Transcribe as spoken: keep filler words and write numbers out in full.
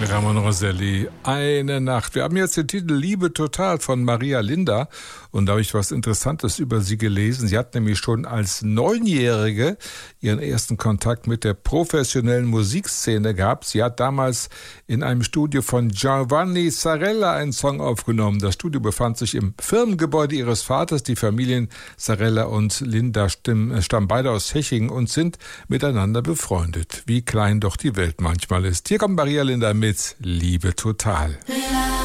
Ramon Roselli, eine Nacht. Wir haben jetzt den Titel Liebe total von Maria Linda und da habe ich was Interessantes über sie gelesen. Sie hat nämlich schon als Neunjährige ihren ersten Kontakt mit der professionellen Musikszene gehabt. Sie hat damals in einem Studio von Giovanni Zarella einen Song aufgenommen. Das Studio befand sich im Firmengebäude ihres Vaters. Die Familien Zarella und Linda stammen, stammen beide aus Hechingen und sind miteinander befreundet. Wie klein doch die Welt manchmal ist. Hier kommt Maria Linda mit Liebe total.